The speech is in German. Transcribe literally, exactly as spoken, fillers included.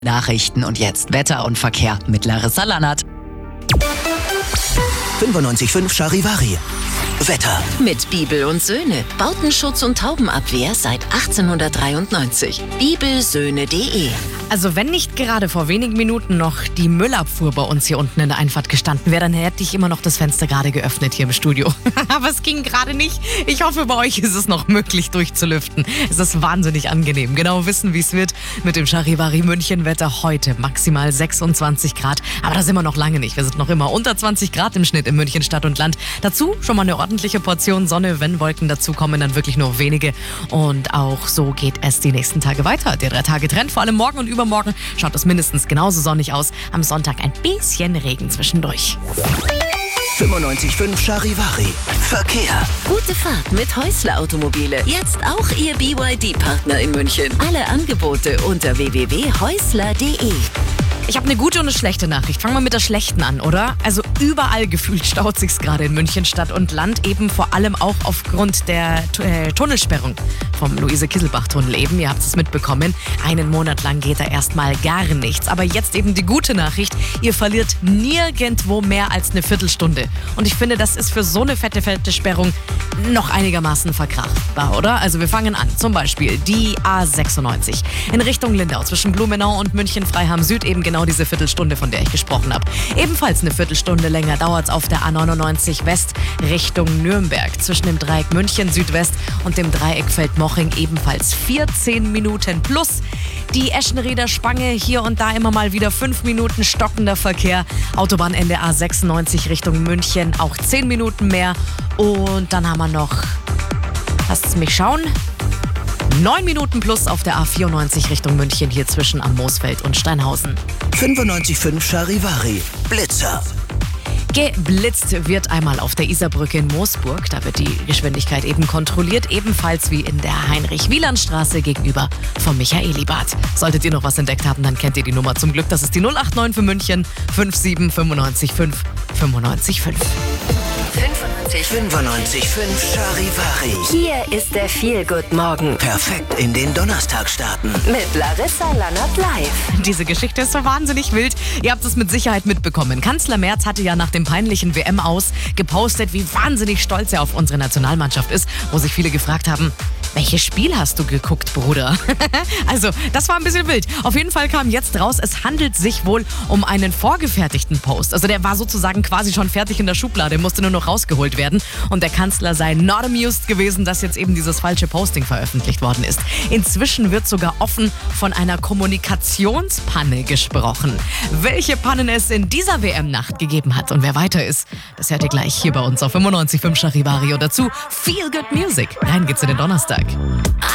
Nachrichten und jetzt Wetter und Verkehr mit Larissa Lannert. fünfundneunzig Komma fünf Charivari. Wetter. Mit Bibel und Söhne. Bautenschutz und Taubenabwehr seit achtzehnhundertdreiundneunzig. bibelsöhne punkt de. Also wenn nicht gerade vor wenigen Minuten noch die Müllabfuhr bei uns hier unten in der Einfahrt gestanden wäre, dann hätte ich immer noch das Fenster gerade geöffnet hier im Studio. Aber es ging gerade nicht. Ich hoffe, bei euch ist es noch möglich durchzulüften. Es ist wahnsinnig angenehm. Genau wissen, wie es wird mit dem Charivari München Wetter heute. Maximal sechsundzwanzig Grad. Aber da sind wir noch lange nicht. Wir sind noch immer unter zwanzig Grad im Schnitt in München Stadt und Land. Dazu schon mal eine ordentliche Portion Sonne. Wenn Wolken dazukommen, dann wirklich nur wenige. Und auch so geht es die nächsten Tage weiter. Der drei Tage Trend, vor allem morgen und übermorgen Morgen schaut es mindestens genauso sonnig aus. Am Sonntag ein bisschen Regen zwischendurch. fünfundneunzig Komma fünf Charivari. Verkehr. Gute Fahrt mit Häusler Automobile. Jetzt auch Ihr B Y D-Partner in München. Alle Angebote unter w w w punkt häusler punkt de. Ich habe eine gute und eine schlechte Nachricht. Fangen wir mit der schlechten an, oder? Also überall gefühlt staut sich's gerade in München Stadt und Land, eben vor allem auch aufgrund der äh, Tunnelsperrung vom Luise-Kisselbach-Tunnel eben. Ihr habt es mitbekommen. Einen Monat lang geht da erstmal gar nichts. Aber jetzt eben die gute Nachricht. Ihr verliert nirgendwo mehr als eine Viertelstunde. Und ich finde, das ist für so eine fette, fette Sperrung noch einigermaßen verkraftbar, oder? Also wir fangen an. Zum Beispiel die A sechsundneunzig in Richtung Lindau zwischen Blumenau und München-Freiham Süd, eben genau diese Viertelstunde, von der ich gesprochen habe. Ebenfalls eine Viertelstunde länger dauert es auf der A neunundneunzig West Richtung Nürnberg zwischen dem Dreieck München Südwest und dem Dreieck Feldmoching, ebenfalls vierzehn Minuten plus. Die Eschenrieder Spange, hier und da immer mal wieder fünf Minuten stockender Verkehr. Autobahnende A sechsundneunzig Richtung München, auch zehn Minuten mehr. Und dann haben wir noch, lasst mich schauen, neun Minuten plus auf der A vierundneunzig Richtung München, hier zwischen am Moosfeld und Steinhausen. fünfundneunzig Komma fünf Charivari. Blitzer. Geblitzt wird einmal auf der Isarbrücke in Moosburg. Da wird die Geschwindigkeit eben kontrolliert, ebenfalls wie in der Heinrich-Wieland-Straße gegenüber vom Michaelibad. Solltet ihr noch was entdeckt haben, dann kennt ihr die Nummer zum Glück. Das ist die null acht neun für München fünf sieben fünf neun fünf fünf fünf. fünfundneunzig Komma fünf Charivari. Hier ist der Feel-Good-Morgen Perfekt in den Donnerstag starten. mit Larissa Lannert live. Diese Geschichte ist so wahnsinnig wild. Ihr habt es mit Sicherheit mitbekommen. Kanzler Merz hatte ja nach dem peinlichen W M-Aus gepostet, wie wahnsinnig stolz er auf unsere Nationalmannschaft ist, wo sich viele gefragt haben, welches Spiel hast du geguckt, Bruder? Also, das war ein bisschen wild. Auf jeden Fall kam jetzt raus, es handelt sich wohl um einen vorgefertigten Post. Also der war sozusagen quasi schon fertig in der Schublade, musste nur noch rausgeholt werden. Und der Kanzler sei not amused gewesen, dass jetzt eben dieses falsche Posting veröffentlicht worden ist. Inzwischen wird sogar offen von einer Kommunikationspanne gesprochen. Welche Pannen es in dieser W M-Nacht gegeben hat und wer weiter ist, das hört ihr gleich hier bei uns auf fünfundneunzig Komma fünf Charivari. Und dazu Feel Good Music. Rein geht's in den Donnerstag.